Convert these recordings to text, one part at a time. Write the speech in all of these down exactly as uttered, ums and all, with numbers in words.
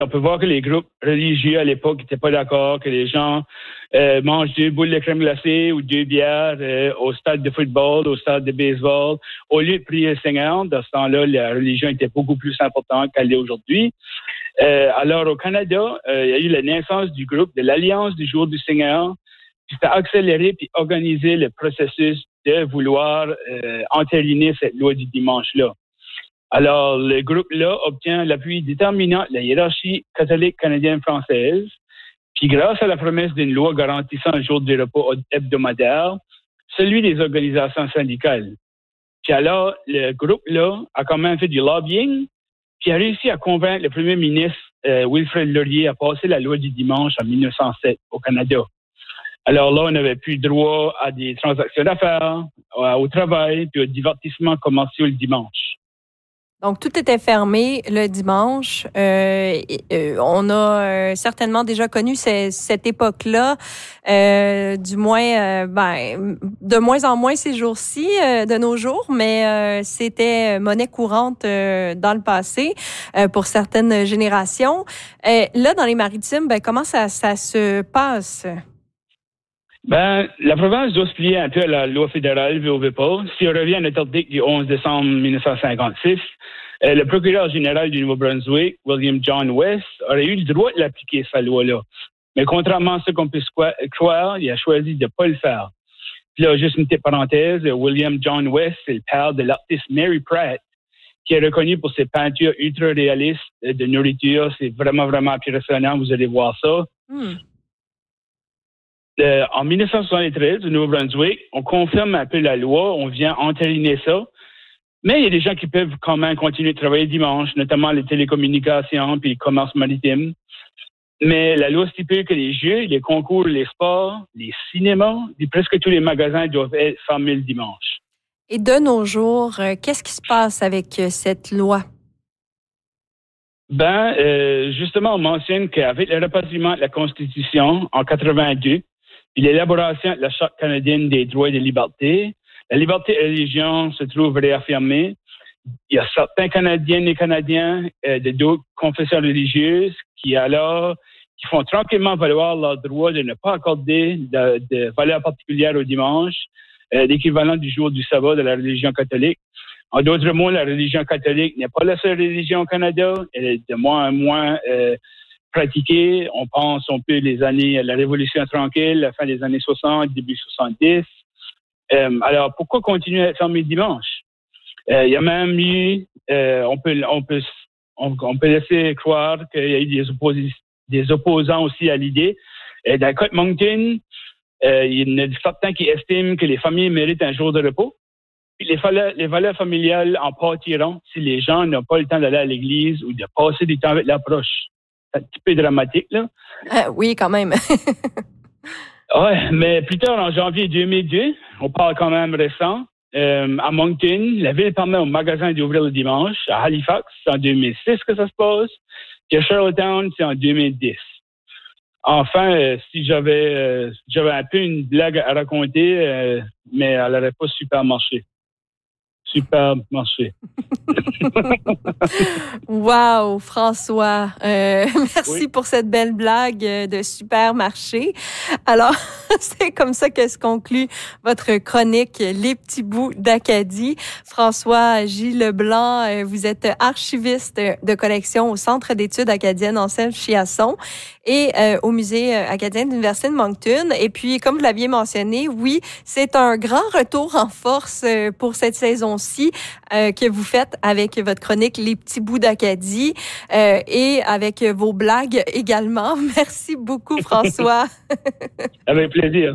On peut voir que les groupes religieux à l'époque n'étaient pas d'accord, que les gens euh, mangent deux boules de crème glacée ou deux bières euh, au stade de football, au stade de baseball, au lieu de prier le Seigneur. Dans ce temps-là, la religion était beaucoup plus importante qu'elle l'est aujourd'hui. Euh, alors, au Canada, euh, il y a eu la naissance du groupe de l'Alliance du Jour du Seigneur, qui s'est accéléré puis organisé le processus de vouloir euh, entériner cette loi du dimanche-là. Alors, le groupe-là obtient l'appui déterminant de la hiérarchie catholique canadienne-française. Puis, grâce à la promesse d'une loi garantissant un jour de repos hebdomadaire, celui des organisations syndicales. Puis alors, le groupe-là a quand même fait du lobbying, puis a réussi à convaincre le premier ministre euh, Wilfrid Laurier à passer la loi du dimanche en dix-neuf cent sept au Canada. Alors là, on n'avait plus droit à des transactions d'affaires, au travail, puis au divertissement commercial le dimanche. Donc, tout était fermé le dimanche. Euh, euh, on a euh, certainement déjà connu ces, cette époque-là, euh, du moins, euh, ben, de moins en moins ces jours-ci, euh, de nos jours, mais euh, c'était monnaie courante euh, dans le passé euh, pour certaines générations. Euh, là, dans les Maritimes, ben, comment ça, ça se passe? Ben, la province doit se plier un peu à la loi fédérale, veut ou veut pas. Si on revient à notre article du onze décembre dix-neuf cent cinquante-six, euh, le procureur général du Nouveau-Brunswick, William John West, aurait eu le droit de l'appliquer, cette loi-là. Mais contrairement à ce qu'on peut croire, il a choisi de ne pas le faire. Puis là, juste une petite parenthèse, William John West, c'est le père de l'artiste Mary Pratt, qui est reconnu pour ses peintures ultra-réalistes de nourriture. C'est vraiment, vraiment impressionnant, vous allez voir ça. Mm. Euh, en dix-neuf cent soixante-treize, au Nouveau-Brunswick, on confirme un peu la loi, on vient entériner ça, mais il y a des gens qui peuvent quand même continuer de travailler dimanche, notamment les télécommunications puis le commerce maritime. Mais la loi stipule que les jeux, les concours, les sports, les cinémas, et presque tous les magasins doivent être fermés le dimanche. Et de nos jours, euh, qu'est-ce qui se passe avec euh, cette loi? Ben, euh, justement, on mentionne qu'avec le rapatriement de la Constitution en quatre-vingt-deux, puis l'élaboration de la Charte canadienne des droits et des libertés, la liberté de religion se trouve réaffirmée. Il y a certains Canadiennes et Canadiens euh, de d'autres confessions religieuses qui alors qui font tranquillement valoir leur droit de ne pas accorder de, de valeur particulière au dimanche, euh, l'équivalent du jour du sabbat de la religion catholique. En d'autres mots, la religion catholique n'est pas la seule religion au Canada. Elle est de moins en moins euh, pratiquée. On pense un peu les années, la Révolution tranquille, la fin des années soixante, début soixante-dix. Euh, alors, pourquoi continuer à être fermé dimanche? Euh, il y a même eu, euh, on peut, on peut, on, on peut laisser croire qu'il y a eu des, opposi- des opposants aussi à l'idée. Euh, dans le cas de Moncton, euh, il y en a certains qui estiment que les familles méritent un jour de repos. Puis les valeurs, les valeurs familiales en pâtiront si les gens n'ont pas le temps d'aller à l'église ou de passer du temps avec leurs proches. C'est un petit peu dramatique, là. Euh, oui, quand même. Ouais, mais plus tard, en janvier deux mille deux, on parle quand même récent, euh, à Moncton, la ville permet aux magasins d'ouvrir le dimanche. À Halifax, c'est en deux mille six que ça se passe. Puis à Charlottetown, c'est en deux mille dix. Enfin, euh, si j'avais, euh, j'avais un peu une blague à raconter, euh, mais elle n'aurait pas super marché. Super marché. Wow, François. Euh, merci oui. pour cette belle blague de supermarché. Alors, c'est comme ça que se conclut votre chronique Les petits bouts d'Acadie. François J. Leblanc, vous êtes archiviste de collection au Centre d'études acadiennes Anselme-Chiasson et euh, au Musée acadien de l'Université de Moncton. Et puis, comme vous l'aviez mentionné, oui, c'est un grand retour en force pour cette saison-ci euh, que vous faites avec votre chronique Les petits bouts d'Acadie euh, et avec vos blagues également. Merci beaucoup, François. Avec plaisir.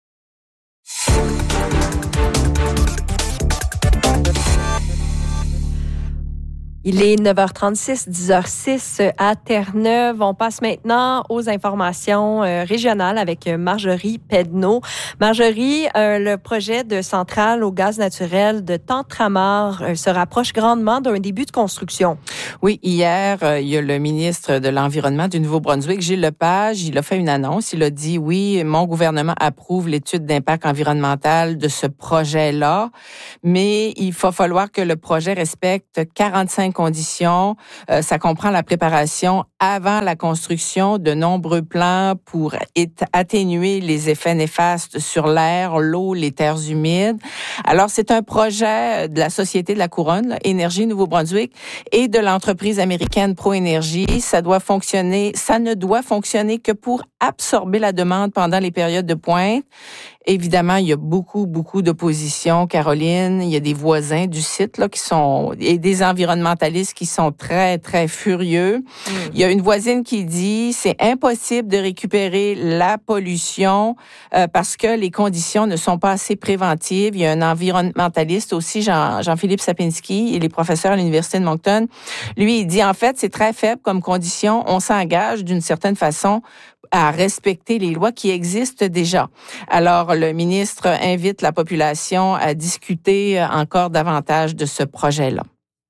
Il est neuf heures trente-six, dix heures six à Terre-Neuve. On passe maintenant aux informations euh, régionales avec Marjorie Pedneau. Marjorie, euh, le projet de centrale au gaz naturel de Tentramar euh, se rapproche grandement d'un début de construction. Oui, hier, euh, il y a le ministre de l'Environnement du Nouveau-Brunswick, Gilles Lepage, il a fait une annonce. Il a dit, oui, mon gouvernement approuve l'étude d'impact environnemental de ce projet-là, mais il va falloir que le projet respecte quarante-cinq cinq conditions. Euh, ça comprend la préparation avant la construction de nombreux plans pour atténuer les effets néfastes sur l'air, l'eau, les terres humides. Alors, c'est un projet de la Société de la Couronne, là, Énergie Nouveau-Brunswick, et de l'entreprise américaine ProÉnergie. Ça doit fonctionner, ça ne doit fonctionner que pour absorber la demande pendant les périodes de pointe. Évidemment, il y a beaucoup, beaucoup d'opposition, Caroline. Il y a des voisins du site là qui sont et des environnementalistes qui sont très, très furieux. Mmh. Il y a une voisine qui dit c'est impossible de récupérer la pollution euh, parce que les conditions ne sont pas assez préventives. Il y a un environnementaliste aussi, Jean, Jean-Philippe Sapinski, il est professeur à l'Université de Moncton. Lui, il dit en fait, c'est très faible comme condition. On s'engage d'une certaine façon à respecter les lois qui existent déjà. Alors, le ministre invite la population à discuter encore davantage de ce projet-là.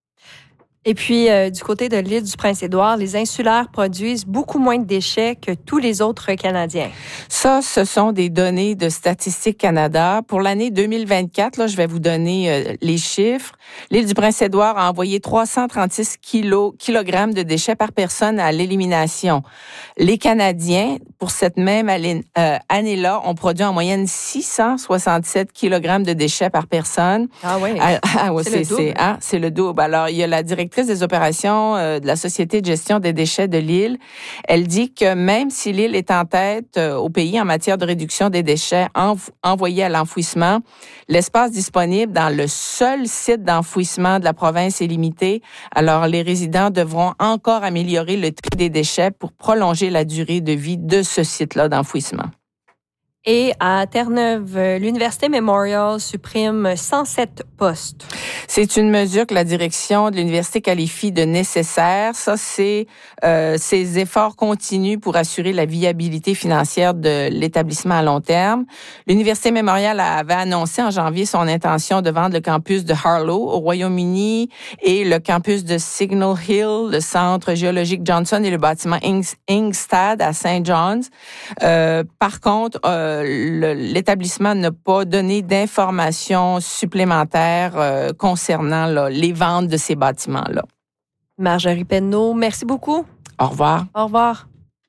Et puis, euh, du côté de l'île du Prince-Édouard, les insulaires produisent beaucoup moins de déchets que tous les autres Canadiens. Ça, ce sont des données de Statistique Canada. Pour l'année deux mille vingt-quatre, là, je vais vous donner euh, les chiffres. L'île du Prince-Édouard a envoyé trois cent trente-six kilos, kilogrammes de déchets par personne à l'élimination. Les Canadiens, pour cette même euh, année-là, ont produit en moyenne six cent soixante-sept kilogrammes de déchets par personne. Ah oui, ah, ah, ouais, c'est, c'est, le double. C'est, ah, c'est le double. Alors, il y a la directrice des opérations euh, de la Société de gestion des déchets de l'île. Elle dit que même si l'île est en tête euh, au pays en matière de réduction des déchets env- envoyés à l'enfouissement, l'espace disponible dans le seul site d'enfouissement de la province est limité. Alors, les résidents devront encore améliorer le tri des déchets pour prolonger la durée de vie de ce site-là d'enfouissement. Et à Terre-Neuve, l'Université Memorial supprime cent sept postes. C'est une mesure que la direction de l'université qualifie de nécessaire. Ça, c'est euh, ces efforts continus pour assurer la viabilité financière de l'établissement à long terme. L'Université Memorial avait annoncé en janvier son intention de vendre le campus de Harlow au Royaume-Uni et le campus de Signal Hill, le centre géologique Johnson et le bâtiment Ingstad à Saint John's. Euh, par contre, euh, Le, l'établissement n'a pas donné d'informations supplémentaires euh, concernant là, les ventes de ces bâtiments-là. Marjorie Penneau, merci beaucoup. Au revoir. Au revoir.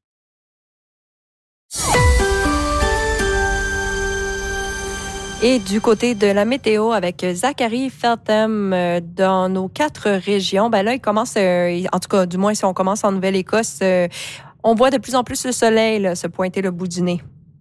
Et du côté de la météo, avec Zachary Feltham dans nos quatre régions, ben là, il commence, euh, en tout cas, du moins si on commence en Nouvelle-Écosse, euh, on voit de plus en plus le soleil là, se pointer le bout du nez.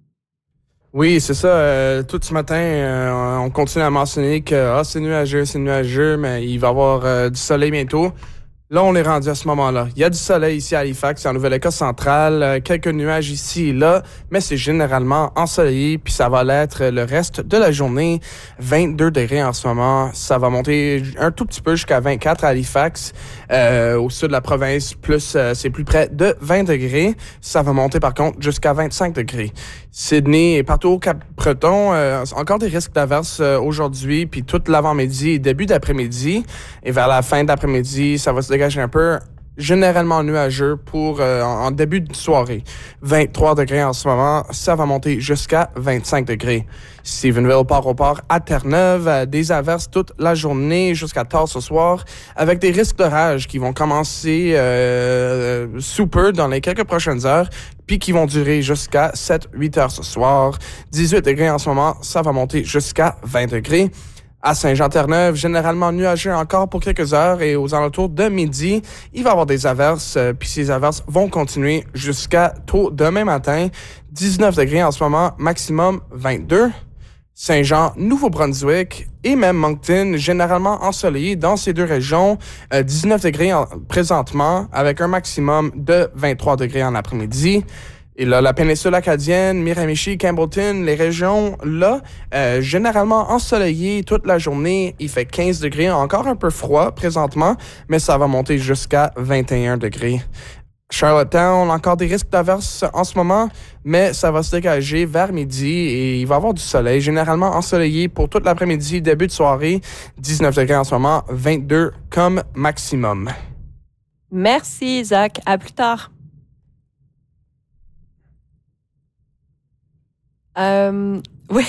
Oui, c'est ça. Euh, tout ce matin, euh, on continue à mentionner que ah, c'est nuageux, c'est nuageux, mais il va y avoir euh, du soleil bientôt. Là, on est rendu à ce moment-là. Il y a du soleil ici à Halifax, en Nouvelle-Écosse centrale, euh, quelques nuages ici et là, mais c'est généralement ensoleillé, puis ça va l'être le reste de la journée. vingt-deux degrés en ce moment. Ça va monter un tout petit peu jusqu'à vingt-quatre à Halifax. Euh, au sud de la province, plus euh, c'est plus près de vingt degrés. Ça va monter par contre jusqu'à vingt-cinq degrés. Sydney et partout au Cap-Breton, euh, encore des risques d'averses euh, aujourd'hui, puis tout l'avant-midi et début d'après-midi. Et vers la fin d'après-midi, ça va se dégager un peu, généralement nuageux pour euh, en, en début de soirée. vingt-trois degrés en ce moment, ça va monter jusqu'à vingt-cinq degrés. Stephenville, Port-au-Port à Terre-Neuve, euh, des averses toute la journée jusqu'à tard ce soir, avec des risques d'orage qui vont commencer euh, sous peu dans les quelques prochaines heures, puis qui vont durer jusqu'à sept huit heures ce soir. dix-huit degrés en ce moment, ça va monter jusqu'à vingt degrés. À Saint-Jean-Terre-Neuve, généralement nuageux encore pour quelques heures et aux alentours de midi, il va y avoir des averses, euh, puis ces averses vont continuer jusqu'à tôt demain matin. dix-neuf degrés en ce moment, maximum vingt-deux. Saint-Jean, Nouveau-Brunswick et même Moncton, généralement ensoleillé dans ces deux régions. Euh, dix-neuf degrés en, présentement, avec un maximum de vingt-trois degrés en après-midi. Et là, la péninsule acadienne, Miramichi, Campbellton, les régions là, euh, généralement ensoleillées toute la journée. Il fait quinze degrés, encore un peu froid présentement, mais ça va monter jusqu'à vingt et un degrés. Charlottetown, encore des risques d'averses en ce moment, mais ça va se dégager vers midi et il va y avoir du soleil, généralement ensoleillé pour toute l'après-midi, début de soirée. dix-neuf degrés en ce moment, vingt-deux comme maximum. Merci, Zach. À plus tard. Euh, oui.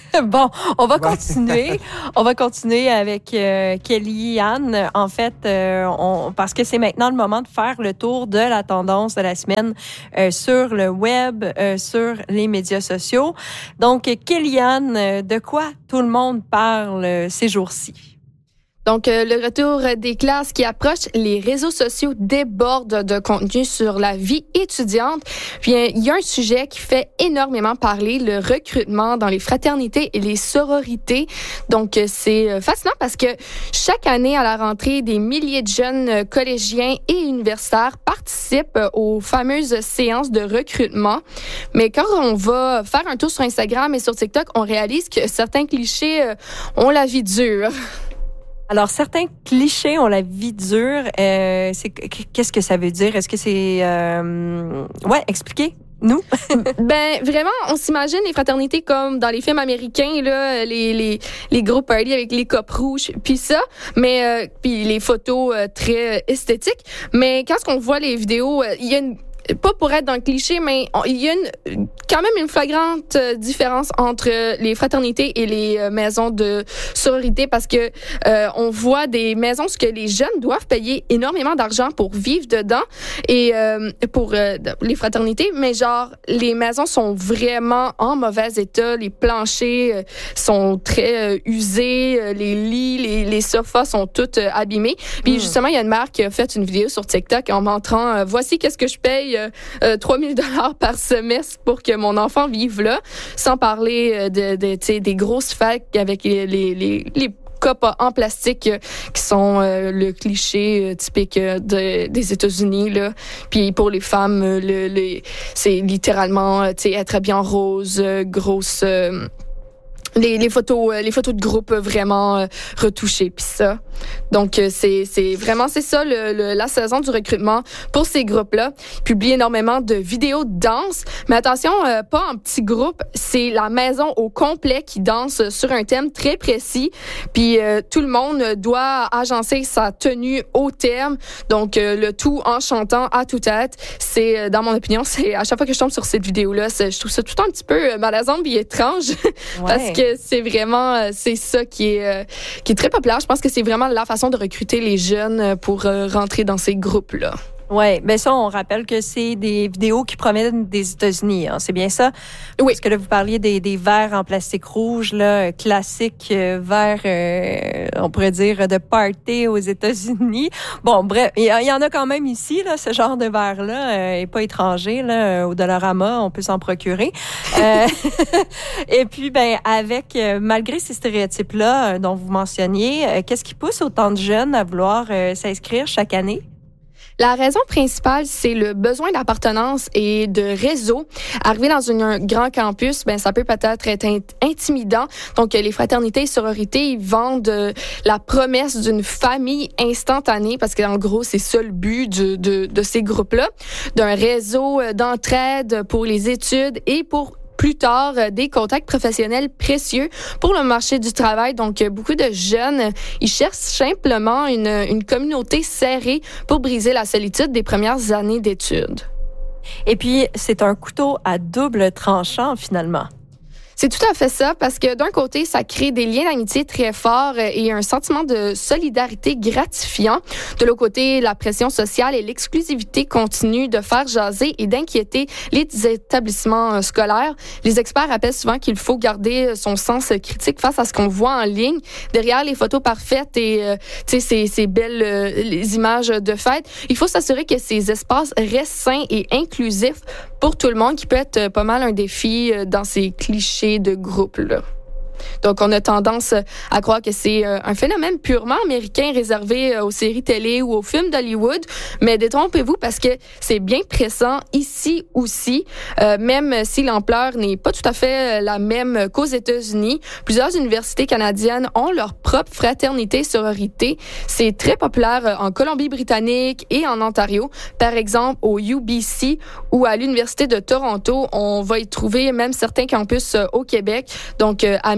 Bon, on va continuer. On va continuer avec euh, Kellyanne. En fait, euh, on, parce que c'est maintenant le moment de faire le tour de la tendance de la semaine euh, sur le web, euh, sur les médias sociaux. Donc, Kellyanne, de quoi tout le monde parle euh, ces jours-ci? Donc, euh, le retour des classes qui approchent, les réseaux sociaux débordent de contenu sur la vie étudiante. Puis, il y a un sujet qui fait énormément parler, le recrutement dans les fraternités et les sororités. Donc, c'est fascinant parce que chaque année, à la rentrée, des milliers de jeunes collégiens et universitaires participent aux fameuses séances de recrutement. Mais quand on va faire un tour sur Instagram et sur TikTok, on réalise que certains clichés ont la vie dure. Alors, certains clichés ont la vie dure. Euh, c'est, qu'est-ce que ça veut dire? Est-ce que c'est... Euh... Ouais, expliquez. Nous? Ben, vraiment, on s'imagine les fraternités comme dans les films américains, là, les, les, les gros parties avec les copes rouges, puis ça, mais, euh, puis les photos euh, très esthétiques. Mais quand on voit les vidéos, il euh, y a une, pas pour être dans le cliché, mais il y a une, quand même une flagrante différence entre les fraternités et les maisons de sororité parce que euh, on voit des maisons où que les jeunes doivent payer énormément d'argent pour vivre dedans et euh, pour euh, les fraternités, mais genre les maisons sont vraiment en mauvais état, les planchers sont très euh, usés, les lits, les, les sofas sont tous euh, abîmés. Puis mmh. justement, il y a une mère qui a fait une vidéo sur TikTok en montrant euh, voici qu'est-ce que je paye Euh, trois mille dollars par semestre pour que mon enfant vive là, sans parler de, de tu sais, des grosses facs avec les, les, les, les copes en plastique qui sont euh, le cliché euh, typique de, des États-Unis là. Puis pour les femmes, le, le, c'est littéralement tu sais être habillé en rose, euh, grosse euh, Les, les photos, les photos de groupe vraiment euh, retouchées, puis ça. Donc euh, c'est c'est vraiment c'est ça le, le, la saison du recrutement pour ces groupes-là. Ils publient énormément de vidéos de danse, mais attention, euh, pas en petits groupes, c'est la maison au complet qui danse sur un thème très précis. Puis euh, tout le monde doit agencer sa tenue au terme. Donc euh, le tout en chantant à tue-tête. C'est euh, dans mon opinion, c'est à chaque fois que je tombe sur cette vidéo-là, c'est, je trouve ça tout le temps un petit peu malaisant et étrange ouais. parce que c'est vraiment c'est ça qui est euh, qui est très populaire. Je pense que c'est vraiment la façon de recruter les jeunes pour euh, rentrer dans ces groupes-là. Oui, bien ça, on rappelle que c'est des vidéos qui proviennent des États-Unis. Hein, c'est bien ça? Oui. Parce que là, vous parliez des, des verres en plastique rouge, là, classiques euh, verres, euh, on pourrait dire, de party aux États-Unis. Bon, bref, il y, y en a quand même ici, là, ce genre de verre-là, euh, et pas étranger, là, au Dollarama, on peut s'en procurer. euh, et puis, ben, avec, euh, malgré ces stéréotypes-là euh, dont vous mentionniez, euh, qu'est-ce qui pousse autant de jeunes à vouloir euh, s'inscrire chaque année? La raison principale, c'est le besoin d'appartenance et de réseau. Arriver dans une, un grand campus, ben ça peut peut-être être intimidant. Donc, les fraternités et sororités, ils vendent la promesse d'une famille instantanée parce qu'en gros, c'est ça le but de, de, de ces groupes-là, d'un réseau d'entraide pour les études et pour plus tard, des contacts professionnels précieux pour le marché du travail. Donc, beaucoup de jeunes, ils cherchent simplement une, une communauté serrée pour briser la solitude des premières années d'études. Et puis, c'est un couteau à double tranchant, finalement. C'est tout à fait ça, parce que d'un côté, ça crée des liens d'amitié très forts et un sentiment de solidarité gratifiant. De l'autre côté, la pression sociale et l'exclusivité continuent de faire jaser et d'inquiéter les établissements scolaires. Les experts rappellent souvent qu'il faut garder son sens critique face à ce qu'on voit en ligne. Derrière les photos parfaites et euh, tu sais ces, ces belles euh, les images de fête, il faut s'assurer que ces espaces restent sains et inclusifs pour tout le monde, qui peut être pas mal un défi dans ces clichés de groupe là. Donc, on a tendance à croire que c'est un phénomène purement américain réservé aux séries télé ou aux films d'Hollywood, mais détrompez-vous parce que c'est bien présent ici aussi, euh, même si l'ampleur n'est pas tout à fait la même qu'aux États-Unis. Plusieurs universités canadiennes ont leur propre fraternité sororité. C'est très populaire en Colombie-Britannique et en Ontario. Par exemple, au U B C ou à l'Université de Toronto, on va y trouver même certains campus au Québec, donc à mes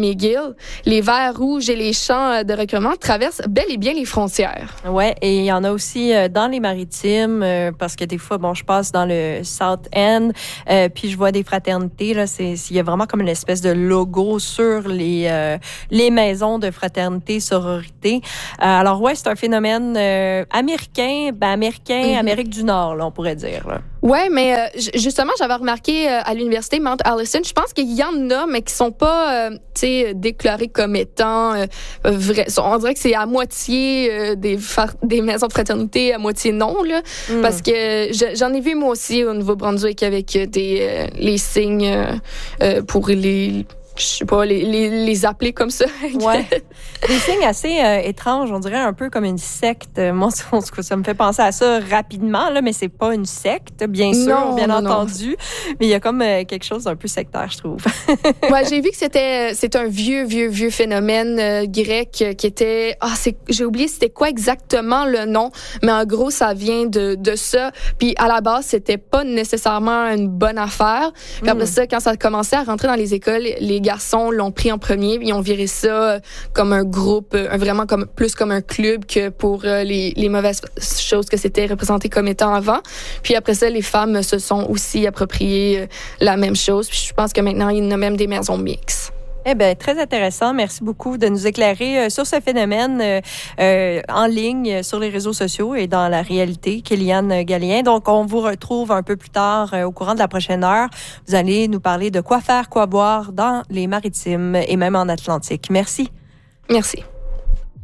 McGill, les verts rouges et les champs de recrutement traversent bel et bien les frontières. Ouais, et il y en a aussi euh, dans les maritimes, euh, parce que des fois, bon, je passe dans le South End, euh, puis je vois des fraternités, là, c'est, il y a vraiment comme une espèce de logo sur les, euh, les maisons de fraternité, sororité. Euh, alors ouais, c'est un phénomène euh, américain, ben américain, mm-hmm. Amérique du Nord, là, on pourrait dire, là. Ouais, mais euh, justement, j'avais remarqué euh, à l'université Mount Allison, je pense qu'il y en a, mais qui sont pas, euh, tu sais, déclarés comme étant euh, vrais. On dirait que c'est à moitié euh, des fa- des maisons de fraternité, à moitié non, là, mm. parce que je, j'en ai vu moi aussi au Nouveau-Brunswick avec des euh, les signes euh, euh, pour les je sais pas, les, les, les appeler comme ça. Ouais. Des signes assez euh, étranges, on dirait un peu comme une secte. Moi, ça me fait penser à ça rapidement, là, mais c'est pas une secte, bien sûr, non, bien non, entendu. Non. Mais il y a comme euh, quelque chose d'un peu sectaire, je trouve. Ouais, j'ai vu que c'était c'est un vieux, vieux, vieux phénomène euh, grec euh, qui était... Ah, c'est, j'ai oublié c'était quoi exactement le nom, mais en gros, ça vient de, de ça. Puis à la base, c'était pas nécessairement une bonne affaire. Puis mm. après ça, quand ça a commencé à rentrer dans les écoles, les garçons l'ont pris en premier, ils ont viré ça comme un groupe, vraiment comme plus comme un club que pour les, les mauvaises choses que c'était représenté comme étant avant. Puis après ça, les femmes se sont aussi appropriées la même chose. Puis je pense que maintenant, il y en a même des maisons mixtes. Eh bien, très intéressant. Merci beaucoup de nous éclairer sur ce phénomène euh, euh, en ligne, sur les réseaux sociaux et dans la réalité. Kéliane Gallien. Donc, on vous retrouve un peu plus tard euh, au courant de la prochaine heure. Vous allez nous parler de quoi faire, quoi boire dans les maritimes et même en Atlantique. Merci. Merci.